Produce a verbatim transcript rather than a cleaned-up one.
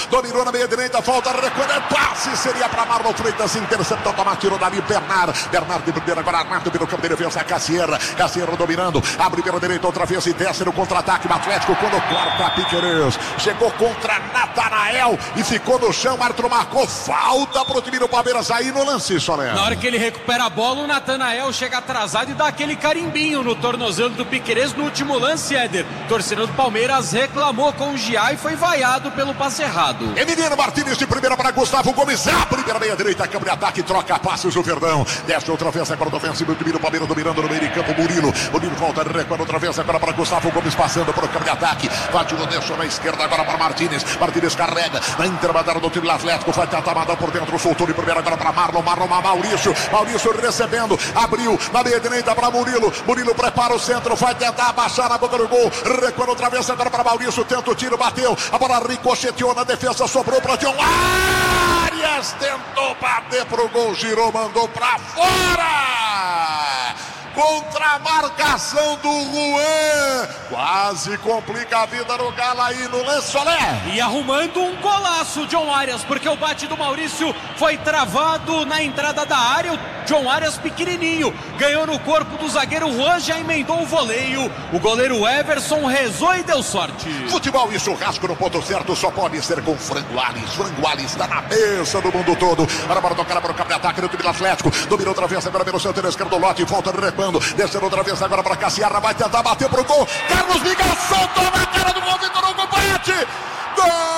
dominou na meia direita, falta, recuando, passe, seria para Marlon Freitas, interceptou, toma, tirou dali, Bernard, Bernard de primeira, agora Armado pelo campo de defesa, Cassierra, Cassierra dominando, abre pela direita, outra vez e desce no contra-ataque, o Atlético quando corta Piquerez, chegou contra Natanael e ficou no chão, árbitro marcou falta pro time do Palmeiras aí no lance, Soler. Na hora que ele recupera a bola, o Natanael chega atrasado e dá aquele carimbinho no tornozelo do Piquerez no último lance, Éder. Torcedor do Palmeiras reclamou com o Giá e foi vaiado pelo passe errado. Emiliano Martínez de primeira para Gustavo Gomes, a primeira meia direita, câmbio de ataque, troca passes o Verdão, desce outra vez agora do ofensivo, o time do Palmeiras dominando no meio de campo, Murilo, Murilo volta, recuando outra vez agora para Gustavo Gomes, passando para o câmbio de ataque, Vadilo deixou na esquerda agora para Martínez, Martínez carrega, na intermediária do time do Atlético, vai tentar mandar por dentro, soltou de primeira agora para Marlon, Marlon, Maurício, Maurício recebendo, abriu na meia direita para Murilo, Murilo prepara o centro, vai tentar abaixar na boca do gol, recuando outra vez agora para Maurício, tenta o tiro, bateu, a bola ricocheteou na defesa, sobrou para John Arias, tentou bater pro gol, girou, mandou para fora! Contra a marcação do Juan, quase complica a vida no Galo aí no lance, Soler. E arrumando um golaço, John Arias, porque o bate do Maurício foi travado na entrada da área, o John Arias pequenininho, ganhou no corpo do zagueiro Juan, já emendou o voleio, o goleiro Everson rezou e deu sorte. Futebol e churrasco no ponto certo só pode ser com Frango Alis, Frango Alis está na mesa do mundo todo, agora para tocar para o campo de ataque do time do Atlético, dominou outra vez agora pelo centro esquerdo, Lote, volta recuando, descendo outra vez agora para Cassiarra, vai tentar bater pro gol, Carlos Miguel soltou na cara do gol, Vitor Hugo bate, gol!